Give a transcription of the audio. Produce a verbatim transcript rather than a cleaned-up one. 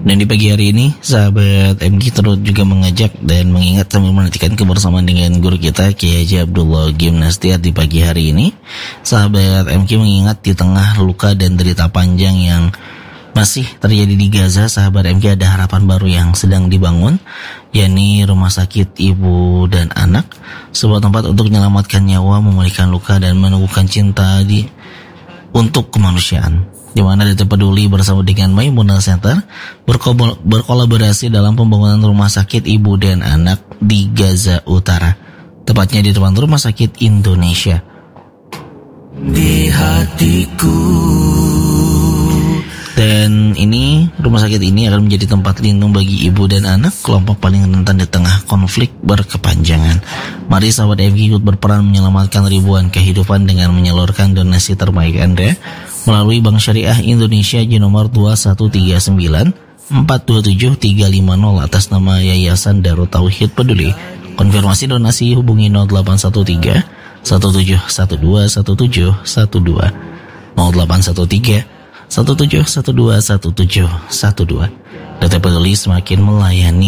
Dan di pagi hari ini, sahabat M K terus juga mengajak dan mengingat sambil menantikan kebersamaan dengan guru kita Kiai Haji Abdullah Gimnastiar di pagi hari ini. Sahabat M K mengingat di tengah luka dan derita panjang yang masih terjadi di Gaza, sahabat M K ada harapan baru yang sedang dibangun, yakni Rumah Sakit Ibu dan Anak, sebuah tempat untuk menyelamatkan nyawa, memulihkan luka dan menumbuhkan cinta di untuk kemanusiaan. Di mana D T Peduli bersama dengan Maimunah Center berko- berkolaborasi dalam pembangunan Rumah Sakit Ibu dan Anak di Gaza Utara, tepatnya di depan Rumah Sakit Indonesia. Di hatiku. Dan ini, rumah sakit ini akan menjadi tempat lindung bagi ibu dan anak, kelompok paling rentan di tengah konflik berkepanjangan. Mari sahabat M K ikut berperan menyelamatkan ribuan kehidupan dengan menyalurkan donasi terbaik Anda melalui Bank Syariah Indonesia J nomor dua satu tiga sembilan empat dua tujuh tiga lima nol atas nama Yayasan Darut Tauhid Peduli. Konfirmasi donasi hubungi nol delapan satu tiga satu tujuh satu dua satu tujuh satu dua nol delapan satu tiga satu tujuh satu dua satu tujuh satu dua. D T Peduli semakin melayani